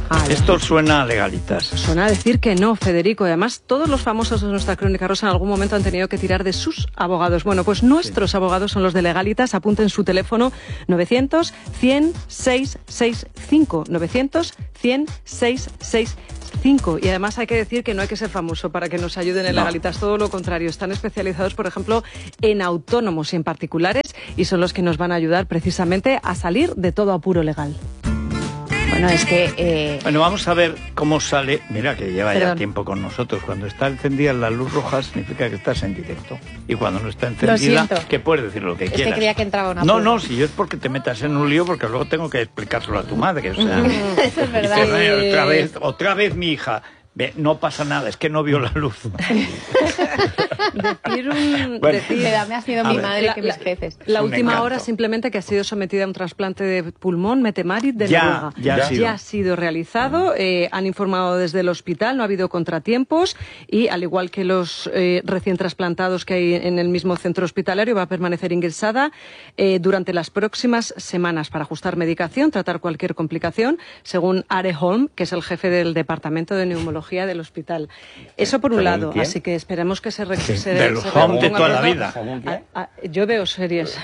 Esto suena a legalitas. Suena a decir que no, Federico. Además, todos los famosos de nuestra Crónica Rosa en algún momento han tenido que tirar de sus abogados. Bueno, pues nuestros abogados son los de Legalitas. Apunten su teléfono 900-100-665. 900-100-665. Y además hay que decir que no hay que ser famoso para que nos ayuden en Legalitas. Todo lo contrario. Están especializados, por ejemplo, en autónomos y en particulares y son los que nos van a ayudar precisamente a salir de todo apuro legal. Bueno, es que... Bueno, vamos a ver cómo sale. Mira que lleva ya tiempo con nosotros. Cuando está encendida la luz roja significa que estás en directo. Y cuando no está encendida, que puedes decir lo que quieras. Es que creía que entraba una prueba. No, si yo es porque te metas en un lío, porque luego tengo que explicárselo a tu madre. O sea, eso es verdad. Otra vez mi hija. No pasa nada, es que no vio la luz. Me ha sido mi madre que mis jefes. La última hora simplemente que ha sido sometida a un trasplante de pulmón, Metemarit, de Noruega. Ya ha sido realizado, han informado desde el hospital, no ha habido contratiempos y al igual que los recién trasplantados que hay en el mismo centro hospitalario, va a permanecer ingresada durante las próximas semanas para ajustar medicación, tratar cualquier complicación, según Are Holm, que es el jefe del departamento de neumología del hospital. Eso por un lado, así que esperemos que se del home de toda la vida. Yo veo series.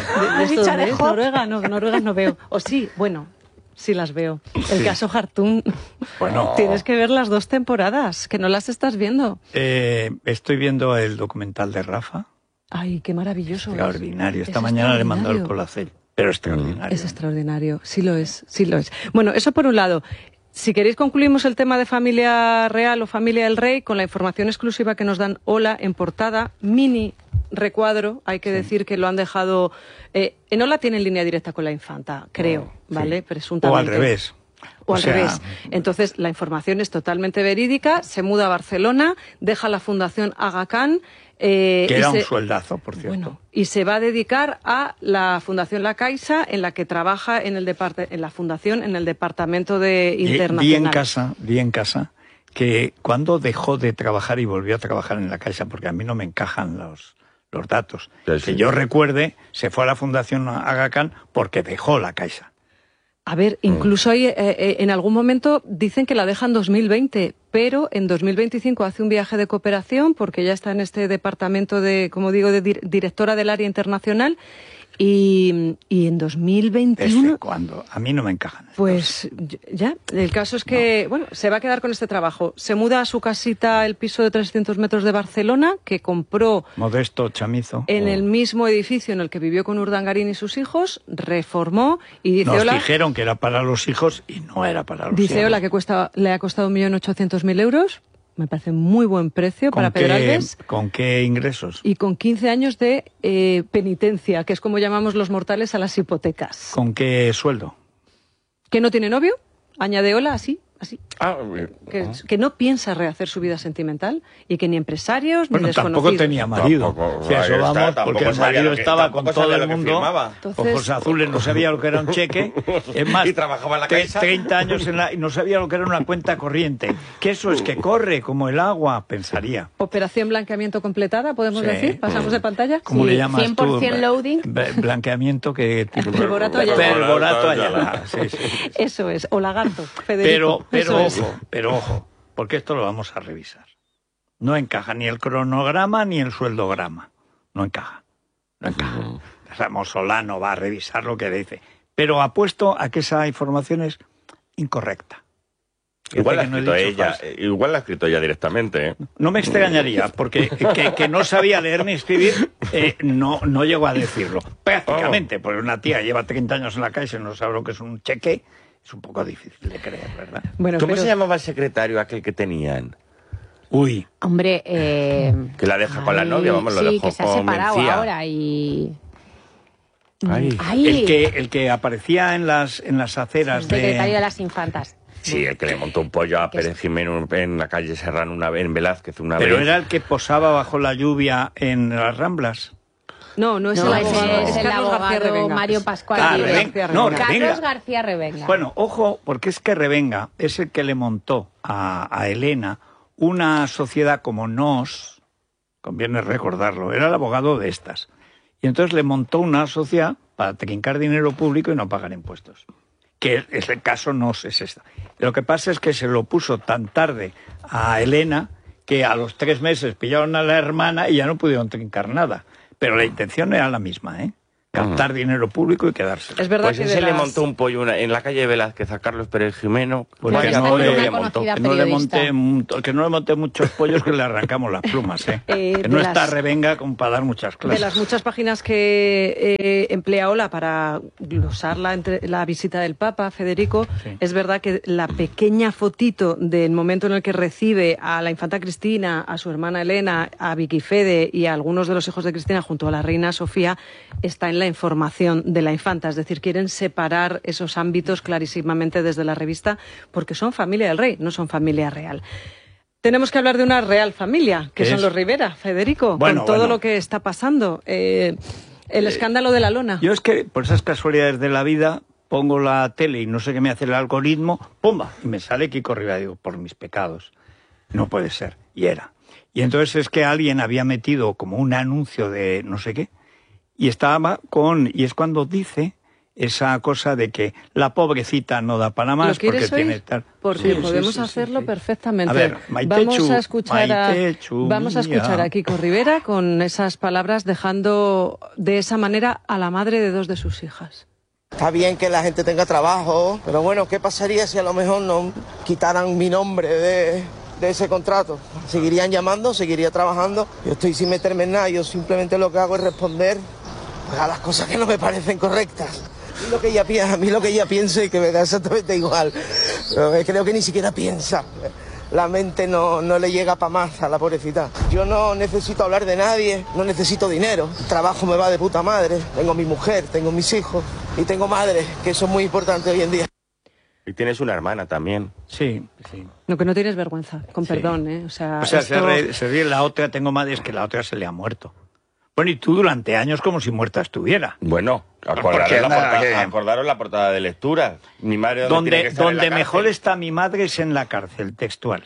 Noruega no veo. O sí, bueno, sí las veo. El caso Hartung. Bueno. Tienes que ver las 2 temporadas, que no las estás viendo. Estoy viendo el documental de Rafa. Ay, qué maravilloso. Extraordinario. Esta mañana le mandó el colacel. Pero extraordinario. Es extraordinario. Sí lo es. Bueno, eso por un lado. Si queréis concluimos el tema de familia real o familia del rey con la información exclusiva que nos dan Hola en portada, mini recuadro, hay que decir que lo han dejado... en Hola tienen línea directa con la infanta, creo, ¿vale? Presuntamente. O al revés. O al revés. Entonces, la información es totalmente verídica, se muda a Barcelona, deja la Fundación Aga Khan... que era un sueldazo, por cierto. Bueno, y se va a dedicar a la Fundación La Caixa, en la que trabaja en la Fundación, en el Departamento de Internacional. Vi en casa que cuando dejó de trabajar y volvió a trabajar en La Caixa, porque a mí no me encajan los datos, que yo recuerde, se fue a la Fundación Aga Khan porque dejó La Caixa. A ver, incluso hay, en algún momento dicen que la deja en 2020, pero en 2025 hace un viaje de cooperación porque ya está en este departamento de, como digo, de directora del área internacional y en 2021... ¿Desde cuándo? A mí no me encajan. Pues ya, el caso es que, bueno, se va a quedar con este trabajo. Se muda a su casita, el piso de 300 metros de Barcelona, que compró... Modesto Chamizo. En el mismo edificio en el que vivió con Urdangarín y sus hijos, reformó y dice... Nos dijeron que era para los hijos y no era para los hijos. Dice Hola que le ha costado 1.800.000 euros. Me parece muy buen precio para Pedralbes. ¿Con qué ingresos? Y con 15 años de penitencia, que es como llamamos los mortales a las hipotecas. ¿Con qué sueldo? ¿Que no tiene novio? Añade Hola, así. Que no piensa rehacer su vida sentimental y que ni empresarios ni desconocidos. Tampoco tenía marido. Porque el marido estaba con todo el mundo. Ojos azules, no sabía lo que era un cheque. Es más, y trabajaba en la Caixa. 30 años y no sabía lo que era una cuenta corriente. Que eso es que corre como el agua, pensaría. Operación blanqueamiento completada, podemos decir. Pasamos de pantalla. ¿Cómo le llamas 100% tú? loading. Blanqueamiento que... Perborato Ayala. Sí. Eso es. O lagarto, Federico. Pero ojo, porque esto lo vamos a revisar. No encaja ni el cronograma ni el sueldograma. No encaja. Ramos Solano va a revisar lo que dice. Pero apuesto a que esa información es incorrecta. Igual la ha escrito ella directamente, ¿eh? No me extrañaría, porque que no sabía leer ni escribir, no llegó a decirlo. Prácticamente, porque una tía lleva 30 años en la Caixa y no sabe lo que es un cheque. Es un poco difícil de creer, ¿verdad? Bueno, ¿cómo se llamaba el secretario aquel que tenían? Uy. Hombre, que la deja con la novia, vamos, lo dejó que se ha separado ahora y... El que aparecía en las aceras de... Secretario de las Infantas. Sí, el que le montó un pollo a Pérez Jiménez en la calle Serrano en Velázquez una vez. Pero era el que posaba bajo la lluvia en las Ramblas. No, es el abogado. Es el abogado Mario Pascual. Carlos García Revenga. Bueno, ojo, porque es que Revenga es el que le montó a Elena una sociedad como NOS, conviene recordarlo, era el abogado de estas. Y entonces le montó una sociedad para trincar dinero público y no pagar impuestos. que es el caso no es esto. Lo que pasa es que se lo puso tan tarde a Elena que a los 3 meses pillaron a la hermana y ya no pudieron trincar nada. Pero la intención era la misma, ¿eh? Captar dinero público y quedarse. Es verdad pues que ese le montó un pollo en la calle Velázquez a Carlos Pérez Jimeno. Pues que no le monté muchos pollos que le arrancamos las plumas, ¿eh? Que no está revenga como para dar muchas clases. De las muchas páginas que emplea Ola para glosar la visita del Papa, Federico, sí. Es verdad que la pequeña fotito del momento en el que recibe a la infanta Cristina, a su hermana Elena, a Vicky Fede y a algunos de los hijos de Cristina junto a la reina Sofía está en la información de la infanta, es decir, quieren separar esos ámbitos clarísimamente desde la revista porque son familia del rey, no son familia real. Tenemos que hablar de una real familia, que son los Rivera, Federico, con todo lo que está pasando. El escándalo de la lona. Yo es que, por esas casualidades de la vida, pongo la tele y no sé qué me hace el algoritmo, ¡pumba! Y me sale Kiko Rivera, digo, por mis pecados. No puede ser. Y era. Y entonces es que alguien había metido como un anuncio de no sé qué, y estaba y es cuando dice esa cosa de que la pobrecita no da para más porque tiene tal. Porque podemos hacerlo perfectamente. A ver, vamos a escuchar a Kiko Rivera con esas palabras, dejando de esa manera a la madre de 2 de sus hijas. Está bien que la gente tenga trabajo, pero bueno, ¿qué pasaría si a lo mejor no quitaran mi nombre de ese contrato? Seguirían llamando, seguiría trabajando. Yo estoy sin meterme en nada, yo simplemente lo que hago es responder a las cosas que no me parecen correctas. A mí lo que ella piense, que me da exactamente igual. Pero creo que ni siquiera piensa. La mente no le llega para más a la pobrecita. Yo no necesito hablar de nadie, no necesito dinero. El trabajo me va de puta madre. Tengo mi mujer, tengo mis hijos y tengo madre, que eso es muy importante hoy en día. Y tienes una hermana también. Sí, sí. No, que no tienes vergüenza, con perdón, ¿eh? O sea esto... se ríe la otra, tengo madre, es que la otra se le ha muerto. Bueno, y tú durante años como si muerta estuviera. Bueno, acordaros la portada de lectura. Mi madre donde mejor está mi madre es en la cárcel, textual.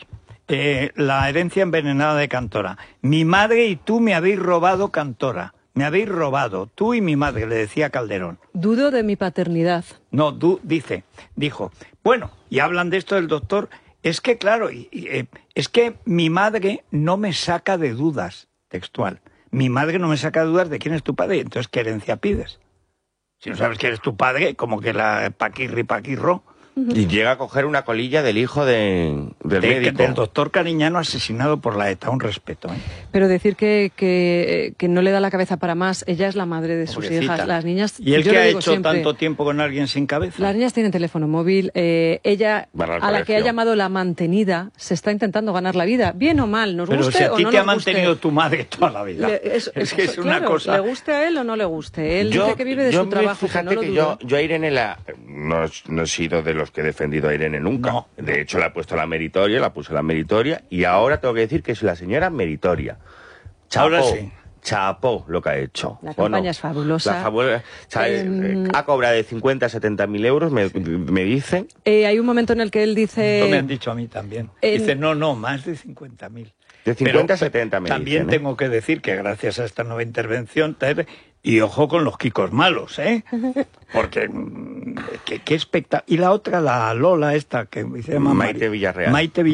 La herencia envenenada de Cantora. Mi madre y tú me habéis robado, Cantora. Me habéis robado, tú y mi madre, le decía Calderón. Dudo de mi paternidad. No, dijo. Bueno, y hablan de esto del doctor. Es que, claro, es que mi madre no me saca de dudas, textual. Mi madre no me saca de dudas de quién es tu padre. Entonces, ¿qué herencia pides? Si no sabes quién es tu padre, como que la paquirro. Y llega a coger una colilla del hijo del médico. Del doctor Cariñano asesinado por la ETA, un respeto. Pero decir que no le da la cabeza para más, ella es la madre de sus hijas. Las niñas, ¿y él que ha hecho siempre, tanto tiempo con alguien sin cabeza? Las niñas tienen teléfono móvil. Ella, a la que ha llamado la mantenida, se está intentando ganar la vida. Bien o mal, nos guste o no nos guste. Pero si a ti te ha mantenido tu madre toda la vida. Es que es una cosa... Le guste a él o no le guste. Él dice que vive de su trabajo. Fíjate que yo a Irene no he sido de los que he defendido a Irene nunca. No. De hecho, la puse la meritoria y ahora tengo que decir que es la señora meritoria. Ahora sí. Chapó lo que ha hecho. La campaña es fabulosa. Ha cobrado de 50 a 70.000 euros, me dicen. Hay un momento en el que él dice... No me han dicho a mí también. Dice, no, más de 50.000. De 50 a 70 me también dicen, tengo que decir que gracias a esta nueva intervención, y ojo con los Kikos malos, porque qué espectáculo. Y la otra, la Lola esta, que se llama Maite Villarreal.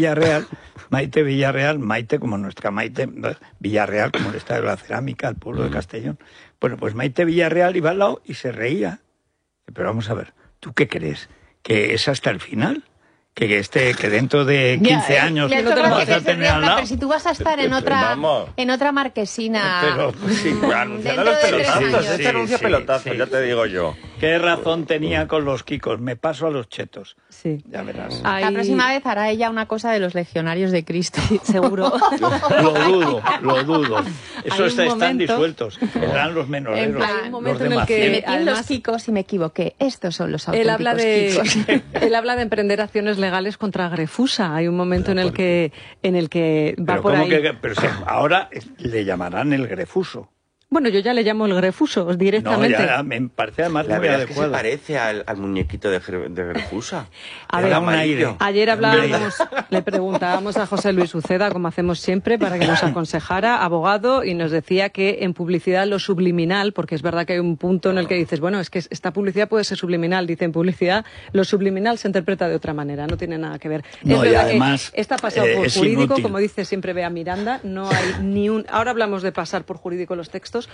Maite como nuestra Maite Villarreal, como el Estadio de la Cerámica, el pueblo de Castellón. Bueno, pues Maite Villarreal iba al lado y se reía. Pero vamos a ver, ¿tú qué crees? ¿Que es hasta el final? Que dentro de 15 años no te lo vas a tener al lado. Pero si tú vas a estar en otra marquesina. Pero sí, anunciando los pelotazos. Este anuncia pelotazos, ya te digo yo. ¿Qué razón tenía con los Kikos? Me paso a los chetos. Sí. Ya verás. La próxima vez hará ella una cosa de los legionarios de Cristo. Sí, seguro. Lo dudo. Eso están disueltos. Serán los menoreros. Hay un momento en el que me metí en los Kikos y me equivoqué. Estos son los auténticos Kikos. Él habla de emprender acciones legales contra Grefusa. Hay un momento en el que va por ahí. Pero ahora le llamarán el Grefuso. Bueno, yo ya le llamo el Grefuso directamente. No, ya me parece además la muy verdad adecuado. Es que se parece al muñequito de Grefusa. A ver, ayer hablábamos, le preguntábamos a José Luis Uceda, como hacemos siempre, para que nos aconsejara, abogado, y nos decía que en publicidad lo subliminal, porque es verdad que hay un punto en el que dices, bueno, es que esta publicidad puede ser subliminal. Dice, en publicidad lo subliminal se interpreta de otra manera, no tiene nada que ver. No, y además está pasado por jurídico, como dice siempre Bea Miranda, no hay ni un... Ahora hablamos de pasar por jurídico los textos,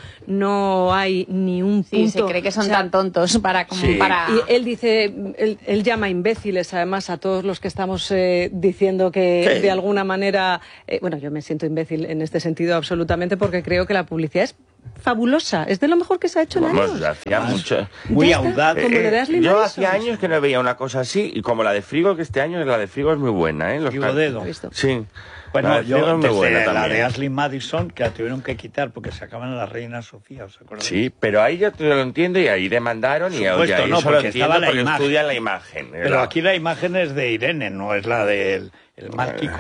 no hay ni un punto... Sí, se cree que son tan tontos para... Y él dice, él llama imbéciles además a todos los que estamos diciendo que de alguna manera... bueno, yo me siento imbécil en este sentido absolutamente porque creo que la publicidad es fabulosa, es de lo mejor que se ha hecho en años. Hacía mucho... Muy audaz. Yo hacía años que no veía una cosa así, y como la de Frigo, que este año la de Frigo es muy buena, ¿eh? Sí. Bueno, yo desde la de Ashley Madison, que la tuvieron que quitar porque se acaban la Reina Sofía, ¿os acordáis? Sí, pero ahí ya lo entiendo y ahí demandaron y ahí no, eso lo entiendo porque estudian la imagen. Pero aquí la imagen es de Irene, no es la del mal Kiko.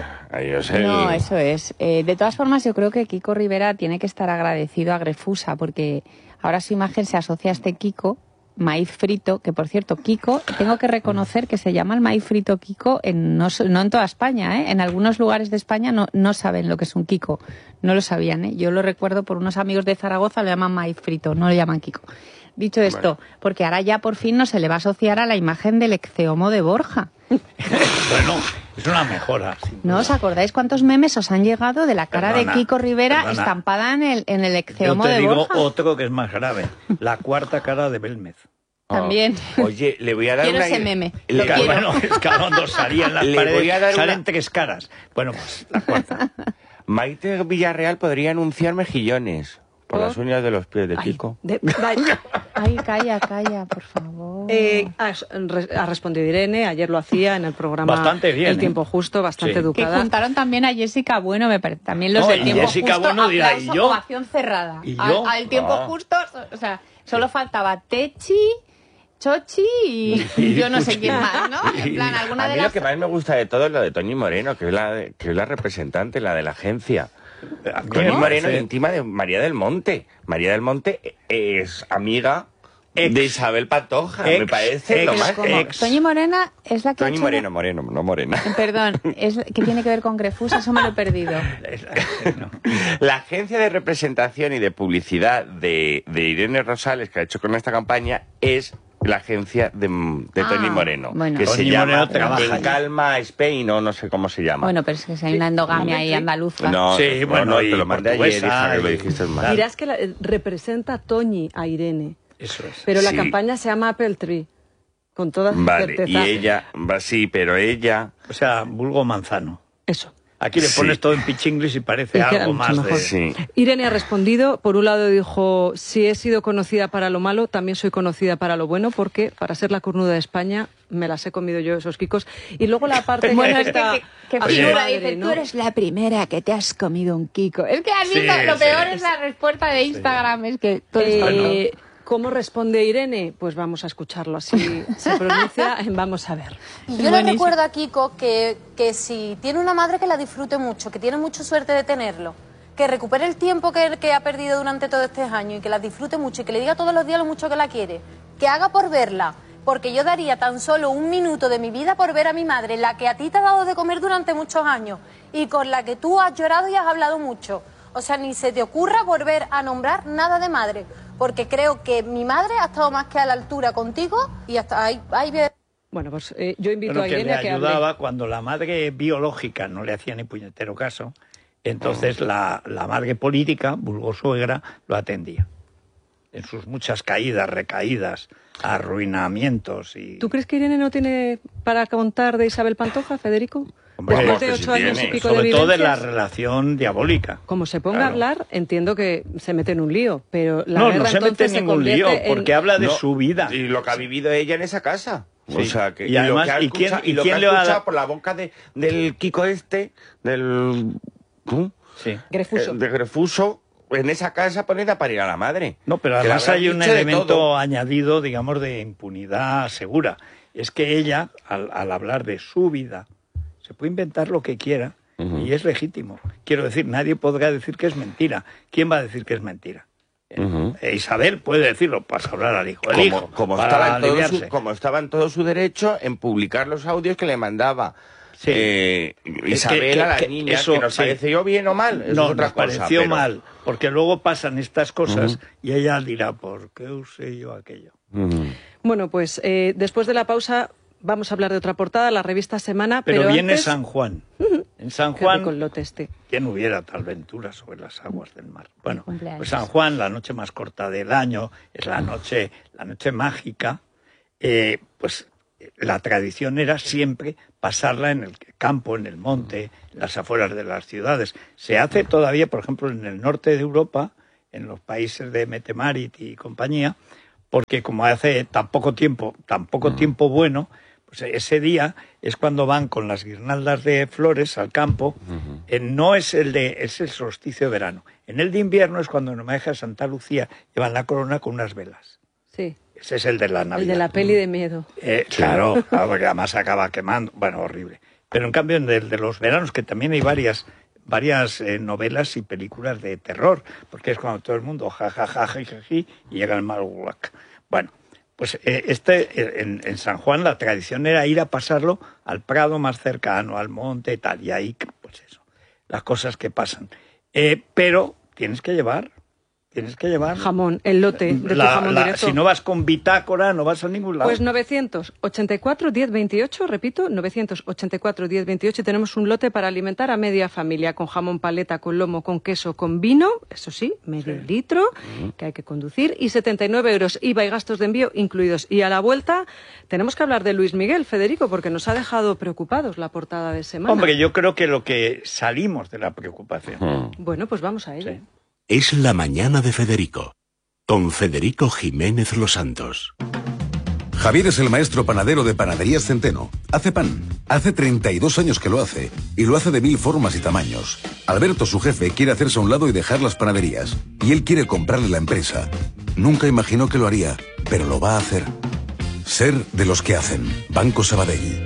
No, eso es. De todas formas, yo creo que Kiko Rivera tiene que estar agradecido a Grefusa porque ahora su imagen se asocia a este Kiko, maíz frito, que por cierto, Kiko, tengo que reconocer que se llama el maíz frito Kiko no en toda España, ¿eh? En algunos lugares de España no saben lo que es un Kiko, no lo sabían, ¿eh? Yo lo recuerdo por unos amigos de Zaragoza, lo llaman maíz frito, no lo llaman Kiko. Dicho esto, porque ahora ya por fin no se le va a asociar a la imagen del Ecceomo de Borja. Bueno, es una mejora. ¿No os acordáis cuántos memes os han llegado de la cara de Kiko Rivera estampada en el Ecceomo de Borja? Yo te digo otro que es más grave, la cuarta cara de Belmez. También. Oye, le voy a dar quiero ese meme. Bueno, es que cuando salían las paredes, salen tres caras. Bueno, pues la cuarta. Maite Villarreal podría anunciar mejillones por las uñas de los pies de Kiko. Ay, calla, por favor. Ha respondido Irene, ayer lo hacía en el programa bastante bien, El Tiempo Justo, bastante educada. Que juntaron también a Jessica Bueno, me parece. También los del Tiempo Jessica Justo, Bueno dirá, ¿y yo? Ovación cerrada. ¿Y yo? Al Tiempo Justo, o sea, solo faltaba Techi, Chochi y yo no sé quién más, ¿no? En plan, alguna de lo que más me gusta de todo es lo de Toñi Moreno, que es la representante, la de la agencia. Toñi Moreno es íntima de María del Monte. María del Monte es amiga de Isabel Pantoja, me parece lo más. Toñi Morena es la que Toñi Moreno, no Morena. Perdón, ¿qué tiene que ver con Grefusa? Eso me lo he perdido. La agencia de representación y de publicidad de Irene Rosales, que ha hecho con esta campaña, es la agencia de Toñi Moreno, que se llama En Calma Spain, o no sé cómo se llama. Bueno, pero es que hay una endogamia ahí andaluza. No, sí, bueno, te lo mandé ayer, hija, que lo dijiste mal. Dirás que representa a Toñi a Irene. Eso es. Pero la campaña se llama Apple Tree, con toda certeza. Y ella, sí, pero ella... O sea, vulgo manzano. Eso. Aquí le pones todo en pichinglis y parece algo más de... Sí. Irene ha respondido, por un lado dijo, si he sido conocida para lo malo, también soy conocida para lo bueno, porque para ser la cornuda de España me las he comido yo esos Kikos. Y luego la parte... bueno, es que figura, dice, ¿no? Tú eres la primera que te has comido un Kiko. Es que has visto, lo peor es la respuesta de Instagram, es que... ¿Cómo responde Irene? Pues vamos a escucharlo, así se pronuncia, vamos a ver. Yo le recuerdo a Kiko que si tiene una madre que la disfrute mucho, que tiene mucha suerte de tenerlo, que recupere el tiempo que ha perdido durante todo este año y que la disfrute mucho y que le diga todos los días lo mucho que la quiere, que haga por verla, porque yo daría tan solo un minuto de mi vida por ver a mi madre, la que a ti te ha dado de comer durante muchos años y con la que tú has llorado y has hablado mucho. O sea, ni se te ocurra volver a nombrar nada de madre, porque creo que mi madre ha estado más que a la altura contigo y hasta ahí... Bueno, pues yo invito a Irene a que hable. Ayudaba cuando la madre biológica no le hacía ni puñetero caso, entonces la madre política, vulgo suegra, lo atendía. En sus muchas caídas, recaídas, arruinamientos y... ¿Tú crees que Irene no tiene para contar de Isabel Pantoja, Federico? Después de 8 años y pico de vivencias, sobre todo de la relación diabólica. Como se ponga a hablar, entiendo que se mete en un lío, pero la guerra no se mete en ningún lío, porque habla de su vida. Y lo que ha vivido ella en esa casa. Sí. O sea, que, y además, lo que ha escuchado por la boca del Kiko del... Grefuso. De Grefuso, en esa casa ponen a parir a la madre. No, pero además hay un elemento añadido, digamos, de impunidad segura. Es que ella, al hablar de su vida, se puede inventar lo que quiera y es legítimo. Quiero decir, nadie podrá decir que es mentira. ¿Quién va a decir que es mentira? Isabel puede decirlo, para hablar al hijo. Como estaba en todo su derecho en publicar los audios que le mandaba Isabel a la niña, eso, que nos pareció bien o mal. Eso no, es otra nos pareció mal, porque luego pasan estas cosas y ella dirá, ¿por qué usé yo aquello? Bueno, pues después de la pausa vamos a hablar de otra portada, la revista Semana. Pero viene antes... San Juan. En San Juan, ¿quién hubiera tal ventura sobre las aguas del mar? Bueno, pues San Juan, la noche más corta del año, es la noche mágica. Pues la tradición era siempre pasarla en el campo, en el monte, en las afueras de las ciudades. Se hace todavía, por ejemplo, en el norte de Europa, en los países de Mette Marit y compañía, porque como hace tan poco tiempo bueno, pues ese día es cuando van con las guirnaldas de flores al campo. No es es el solsticio de verano. En el de invierno es cuando en homenaje a Santa Lucía llevan la corona con unas velas. Sí. Ese es el de la Navidad. El de la peli de miedo. Claro, porque además acaba quemando. Bueno, horrible. Pero en cambio en el de los veranos, que también hay varias novelas y películas de terror, porque es cuando todo el mundo y llega el mal guac. Bueno, pues en San Juan la tradición era ir a pasarlo al prado más cercano, al monte y tal, y ahí, pues eso, las cosas que pasan. Pero tienes que llevar jamón, el lote de tu jamón directo. Si no vas con bitácora, no vas a ningún lado. Pues 984-1028, repito, 984-1028, y tenemos un lote para alimentar a media familia, con jamón paleta, con lomo, con queso, con vino, eso sí, medio litro, que hay que conducir, y 79 euros, IVA y gastos de envío incluidos. Y a la vuelta tenemos que hablar de Luis Miguel, Federico, porque nos ha dejado preocupados la portada de Semana. Hombre, yo creo que lo que salimos de la preocupación. Bueno, pues vamos a ello. Sí. Es la mañana de Federico, con Federico Jiménez Los Santos. Javier es el maestro panadero de Panaderías Centeno. Hace pan. Hace 32 años que lo hace. Y lo hace de 1000 formas y tamaños. Alberto, su jefe, quiere hacerse a un lado y dejar las panaderías. Y él quiere comprarle la empresa. Nunca imaginó que lo haría, pero lo va a hacer. Ser de los que hacen. Banco Sabadell.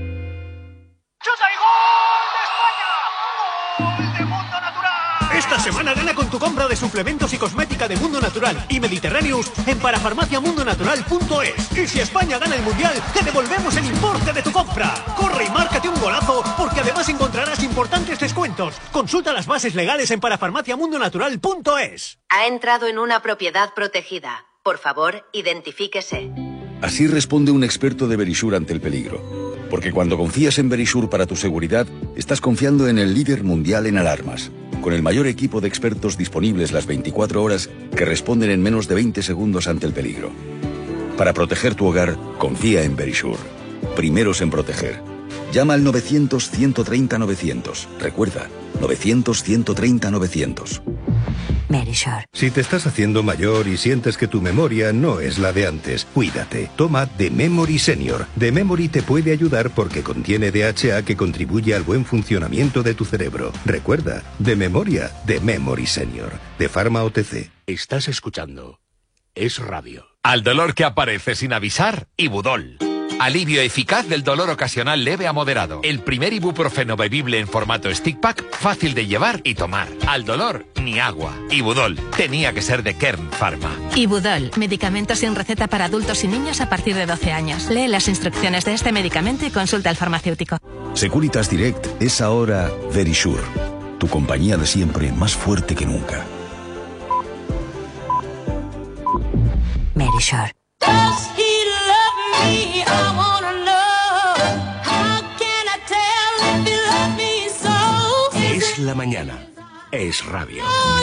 Esta semana gana con tu compra de suplementos y cosmética de Mundo Natural y Mediterráneos en parafarmaciamundonatural.es. Y si España gana el Mundial, te devolvemos el importe de tu compra. Corre y márcate un golazo, porque además encontrarás importantes descuentos. Consulta las bases legales en parafarmaciamundonatural.es. Ha entrado en una propiedad protegida. Por favor, identifíquese. Así responde un experto de Verisure ante el peligro. Porque cuando confías en Verisure para tu seguridad, estás confiando en el líder mundial en alarmas, con el mayor equipo de expertos disponibles las 24 horas que responden en menos de 20 segundos ante el peligro. Para proteger tu hogar, confía en Verisure. Primeros en proteger. Llama al 900-130-900. Recuerda, 900-130-900. Verisure. Si te estás haciendo mayor y sientes que tu memoria no es la de antes, cuídate. Toma The Memory Senior. The Memory te puede ayudar porque contiene DHA que contribuye al buen funcionamiento de tu cerebro. Recuerda, de memoria, The Memory Senior. De Pharma OTC. Estás escuchando Es Radio. Al dolor que aparece sin avisar, Ibudol. Alivio eficaz del dolor ocasional leve a moderado. El primer ibuprofeno bebible en formato stick pack, fácil de llevar y tomar. Al dolor, ni agua. Ibudol. Tenía que ser de Kern Pharma. Ibudol. Medicamento sin receta para adultos y niños a partir de 12 años. Lee las instrucciones de este medicamento y consulta al farmacéutico. Securitas Direct es ahora Verisure. Tu compañía de siempre, más fuerte que nunca. Verisure. Es la mañana. Es Radio.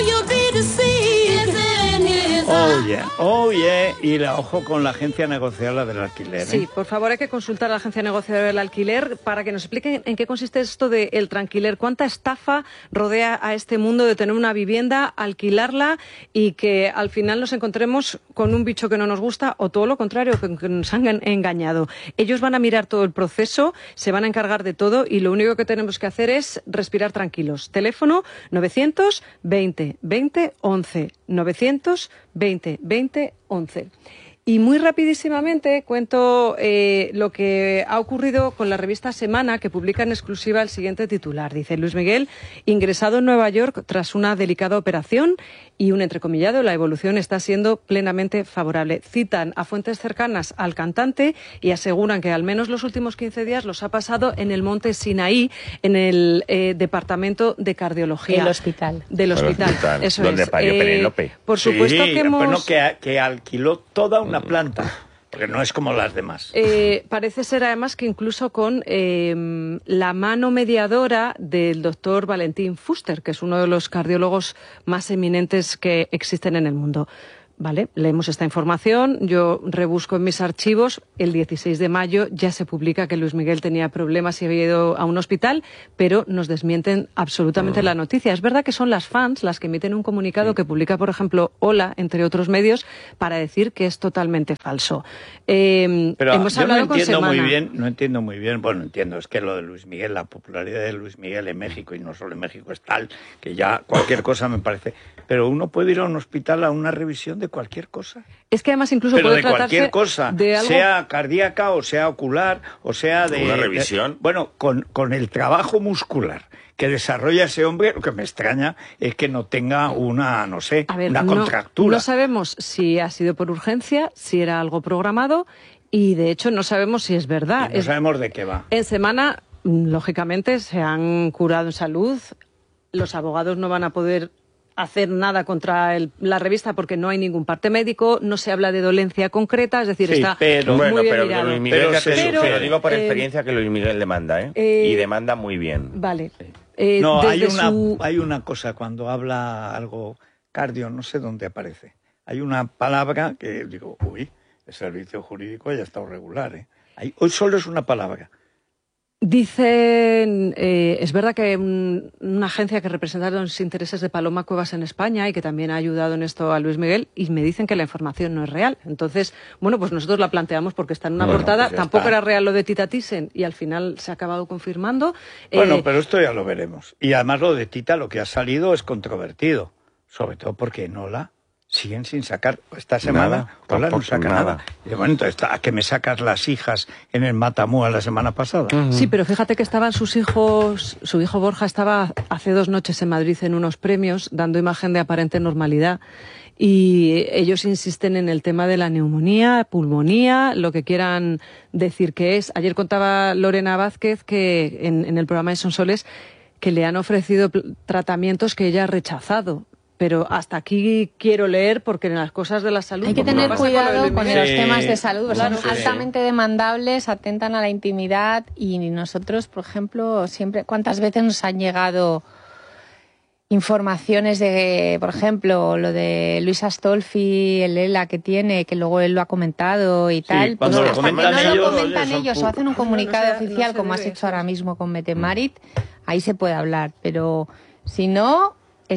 Oye, y ojo con la agencia negociadora del alquiler. Sí, por favor, hay que consultar a la agencia negociadora del alquiler para que nos expliquen en qué consiste esto del tranquiler. ¿Cuánta estafa rodea a este mundo de tener una vivienda, alquilarla y que al final nos encontremos con un bicho que no nos gusta o todo lo contrario, que nos han engañado? Ellos van a mirar todo el proceso, se van a encargar de todo y lo único que tenemos que hacer es respirar tranquilos. Teléfono 920 20 11. 920 20 11. Y muy rapidísimamente cuento lo que ha ocurrido con la revista Semana, que publica en exclusiva el siguiente titular. Dice: Luis Miguel, ingresado en Nueva York tras una delicada operación, y un entrecomillado, la evolución está siendo plenamente favorable. Citan a fuentes cercanas al cantante y aseguran que al menos los últimos 15 días los ha pasado en el monte Sinaí, en el departamento de cardiología. El hospital. Del hospital. Eso donde es. parió Penélope. Por supuesto que hemos... que alquiló toda una planta, porque no es como las demás. Parece ser además que incluso con la mano mediadora del doctor Valentín Fuster, que es uno de los cardiólogos más eminentes que existen en el mundo. Vale, leemos esta información, yo rebusco en mis archivos, el 16 de mayo ya se publica que Luis Miguel tenía problemas y había ido a un hospital, pero nos desmienten absolutamente la noticia. Es verdad que son las fans las que emiten un comunicado que publica, por ejemplo, Hola, entre otros medios, para decir que es totalmente falso. Pero hemos yo hablado no entiendo con Semana. no entiendo muy bien, bueno, entiendo, es que lo de Luis Miguel, la popularidad de Luis Miguel en México, y no solo en México, es tal que ya cualquier cosa me parece, pero uno puede ir a un hospital a una revisión de cualquier cosa. Es que además incluso pero puede de cualquier cosa, de algo... sea cardíaca o sea ocular o sea de... ¿Una revisión? Bueno, con el trabajo muscular que desarrolla ese hombre, lo que me extraña es que no tenga una, no sé, una contractura. No sabemos si ha sido por urgencia, si era algo programado, y de hecho no sabemos si es verdad. Y no sabemos de qué va. En Semana, lógicamente, se han curado en salud. Los abogados no van a poder hacer nada contra la revista porque no hay ningún parte médico, no se habla de dolencia concreta, es decir, está muy bien mirado. Luis Miguel lo digo por experiencia que Luis Miguel demanda, y demanda muy bien. Vale. No, hay una cosa, cuando habla algo cardio, no sé dónde aparece. Hay una palabra que digo, uy, el servicio jurídico ya está regular, hoy solo es una palabra. Dicen, es verdad que una agencia que representa los intereses de Paloma Cuevas en España y que también ha ayudado en esto a Luis Miguel, y me dicen que la información no es real. Entonces, bueno, pues nosotros la planteamos porque está en una portada. Pues tampoco era real lo de Tita Thyssen y al final se ha acabado confirmando. Bueno, pero esto ya lo veremos. Y además lo de Tita, lo que ha salido es controvertido, sobre todo porque Nola siguen sin sacar. Esta semana Hola no saca nada. Y de momento, ¿a que me sacas las hijas en el Matamua la semana pasada? Sí, pero fíjate que estaban sus hijos, su hijo Borja estaba hace 2 noches en Madrid en unos premios dando imagen de aparente normalidad, y ellos insisten en el tema de la neumonía, pulmonía, lo que quieran decir que es. Ayer contaba Lorena Vázquez que en el programa de Sonsoles que le han ofrecido tratamientos que ella ha rechazado. Pero hasta aquí quiero leer, porque en las cosas de la salud... Hay que tener cuidado con los temas de salud, son altamente demandables, atentan a la intimidad, y nosotros, por ejemplo, siempre... ¿Cuántas veces nos han llegado informaciones de, por ejemplo, lo de Luis Astolfi, el ELA que tiene, que luego él lo ha comentado y tal? Pues hasta que no lo comentan ellos o hacen un comunicado oficial, como has hecho ahora mismo con Metemarit, ahí se puede hablar, pero si no...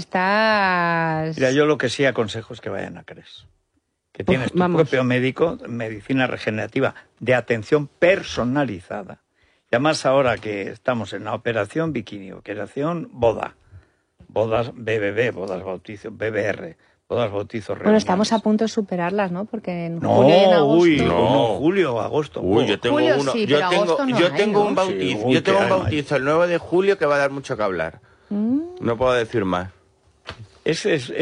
Mira, yo lo que sí aconsejo es que vayan a CRES, que tienes tu propio médico, medicina regenerativa, de atención personalizada. Y además ahora que estamos en la operación bikini, operación bodas BBB, bodas bautizo, BBR, bodas bautizo reuniones. Bueno, estamos a punto de superarlas, ¿no? Porque en julio y en agosto... julio, agosto. Yo tengo un bautizo el 9 de julio que va a dar mucho que hablar. No puedo decir más. ¿Es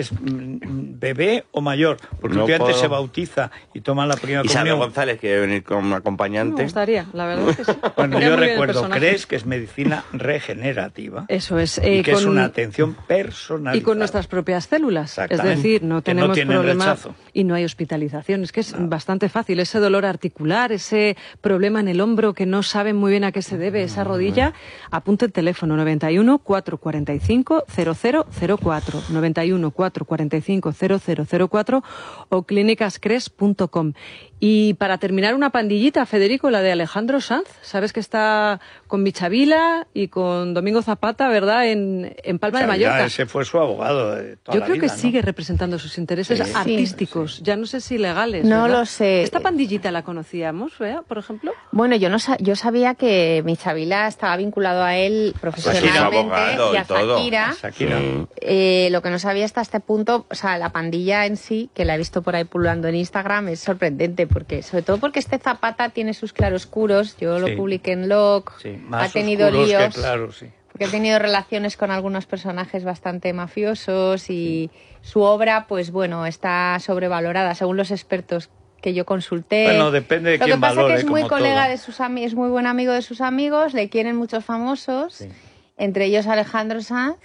bebé o mayor? Porque no antes se bautiza y toma la primera comunión. Isabel González quiere venir como acompañante. Me gustaría, la verdad es que sí. Bueno, yo recuerdo, CRES, que es medicina regenerativa. Eso es. Y que es una atención personalizada. Y con nuestras propias células. Es decir, no tenemos problema y no hay hospitalización. Es que es bastante fácil. Ese dolor articular, ese problema en el hombro que no saben muy bien a qué se debe, esa rodilla, apunte el teléfono 91 445 0004. 91 445 0004 o clínicascres.com. Y para terminar, una pandillita, Federico, la de Alejandro Sanz. Sabes que está con Michavila y con Domingo Zapata, ¿verdad?, en Palma de Mallorca. Ese fue su abogado de toda la vida. Yo creo que ¿no? sigue representando sus intereses artísticos, ya no sé si legales. No ¿verdad? Lo sé. ¿Esta pandillita la conocíamos, por ejemplo? Bueno, yo sabía que Michavila estaba vinculado a él profesionalmente y a Shakira. Lo que no sabía hasta este punto, o sea, la pandilla en sí, que la he visto por ahí pululando en Instagram, es sorprendente, sobre todo porque este Zapata tiene sus claroscuros. Yo lo publiqué en Log, ha tenido líos, porque ha tenido relaciones con algunos personajes bastante mafiosos y su obra, pues bueno, está sobrevalorada según los expertos que yo consulté. Bueno, depende de quién valore. Lo que pasa es que es muy colega de sus amigos, es muy buen amigo de sus amigos, le quieren muchos famosos, entre ellos Alejandro Sanz,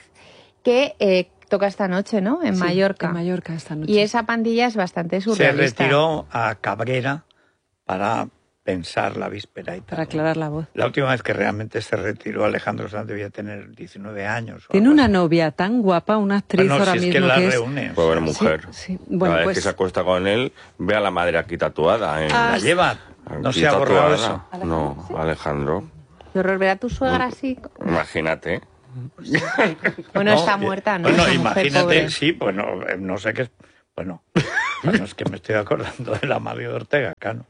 que toca esta noche, ¿no? En Mallorca. En Mallorca esta noche. Y esa pandilla es bastante surrealista. Se retiró a Cabrera para pensar la víspera y tal. Para aclarar la voz. La última vez que realmente se retiró Alejandro Sanz debía tener 19 años. Tiene una novia tan guapa, una actriz ahora mismo. Es que la reúne. Pobre mujer. Bueno, cada vez que se acuesta con él, ve a la madre aquí tatuada. La lleva. No se ha borrado eso. No, Alejandro. ¿Qué horror ver a tu suegra así? Imagínate. Bueno, está muerta, ¿no? Bueno, imagínate, sí, bueno, no sé qué es. Bueno, es que me estoy acordando de la Mario de Ortega, Cano.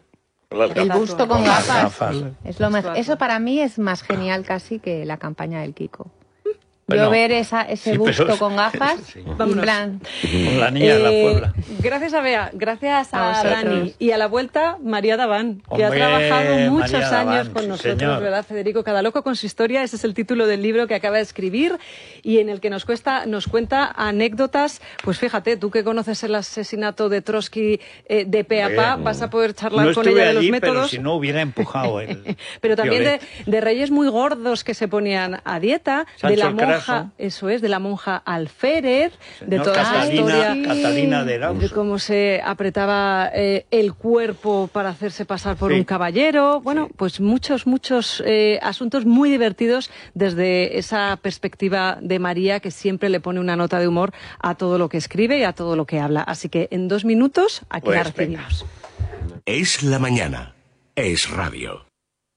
El busto con gafas. Eso para mí es más genial casi que la campaña del Kiko. Yo ver ese busto con gafas, en plan... Con la niña de la Puebla. Gracias a Bea, gracias a Dani. Y a la vuelta, María Daván, que ha trabajado muchos años con nosotros, ¿verdad, Federico? Cada loco con su historia, ese es el título del libro que acaba de escribir y en el que nos cuenta anécdotas. Pues fíjate, tú que conoces el asesinato de Trotsky de pe a pa, vas a poder charlar con ella de los métodos. Pero si no hubiera empujado él. Pero también de reyes muy gordos que se ponían a dieta, de la monja, eso es, de la monja Alférez, de toda esa historia, Catalina de Arauz, de cómo se apretaba el cuerpo para hacerse pasar por un caballero. Bueno, pues muchos asuntos muy divertidos desde esa perspectiva de María, que siempre le pone una nota de humor a todo lo que escribe y a todo lo que habla. Así que en 2 minutos aquí la recibimos. Es la mañana. Es radio.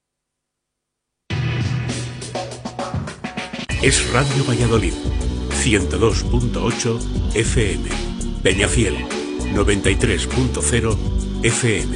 Es Radio Valladolid, 102.8 FM, Peñafiel, 93.0 FM.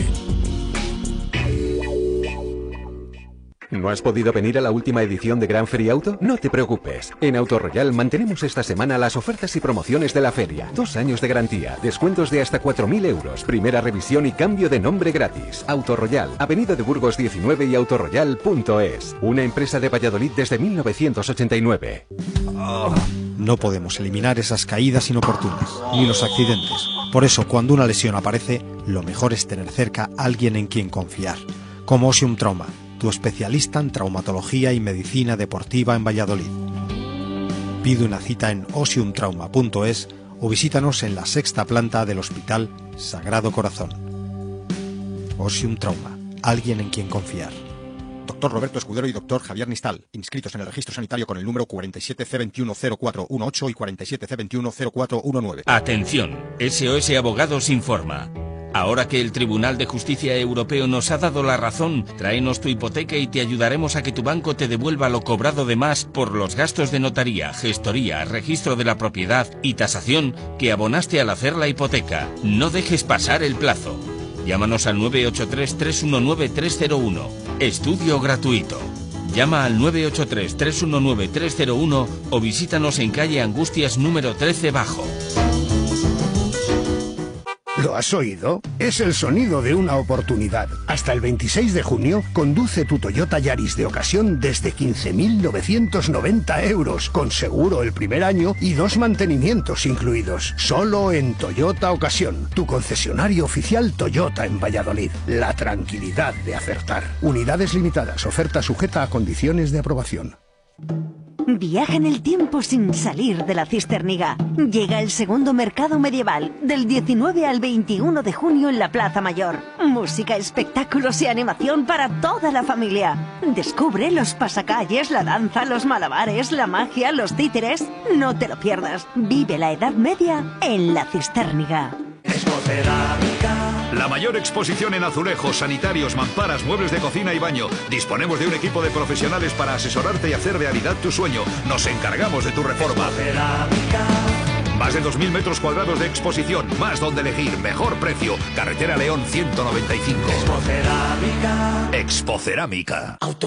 ¿No has podido venir a la última edición de Gran Feria Auto? No te preocupes. En Autoroyal mantenemos esta semana las ofertas y promociones de la feria. 2 años de garantía, descuentos de hasta 4.000 euros, primera revisión y cambio de nombre gratis. Autoroyal, Avenida de Burgos 19 y autoroyal.es. Una empresa de Valladolid desde 1989. No podemos eliminar esas caídas inoportunas, ni los accidentes. Por eso, cuando una lesión aparece, lo mejor es tener cerca a alguien en quien confiar. Como Osium Trauma, tu especialista en traumatología y medicina deportiva en Valladolid. Pide una cita en osiumtrauma.es o visítanos en la 6ª planta del Hospital Sagrado Corazón. Osium Trauma, alguien en quien confiar. Dr. Roberto Escudero y Dr. Javier Nistal, inscritos en el registro sanitario con el número 47C210418 y 47C210419. Atención, SOS Abogados informa. Ahora que el Tribunal de Justicia Europeo nos ha dado la razón, tráenos tu hipoteca y te ayudaremos a que tu banco te devuelva lo cobrado de más por los gastos de notaría, gestoría, registro de la propiedad y tasación que abonaste al hacer la hipoteca. No dejes pasar el plazo. Llámanos al 983-319-301. Estudio gratuito. Llama al 983-319-301 o visítanos en calle Angustias número 13 Bajo. ¿Lo has oído? Es el sonido de una oportunidad. Hasta el 26 de junio, conduce tu Toyota Yaris de ocasión desde 15.990 euros, con seguro el primer año y 2 mantenimientos incluidos. Solo en Toyota Ocasión, tu concesionario oficial Toyota en Valladolid. La tranquilidad de acertar. Unidades limitadas, oferta sujeta a condiciones de aprobación. Viaja en el tiempo sin salir de la Cisterniga. Llega el segundo mercado medieval, del 19 al 21 de junio en la Plaza Mayor. Música, espectáculos y animación para toda la familia. Descubre los pasacalles, la danza, los malabares, la magia, los títeres. No te lo pierdas. Vive la Edad Media en la Cisterniga. Expo Cerámica La mayor exposición en azulejos, sanitarios, mamparas, muebles de cocina y baño. Disponemos de un equipo de profesionales para asesorarte y hacer realidad tu sueño. Nos encargamos de tu reforma. Más de 2.000 metros cuadrados de exposición, más donde elegir, mejor precio. Carretera León 195. Expocerámica.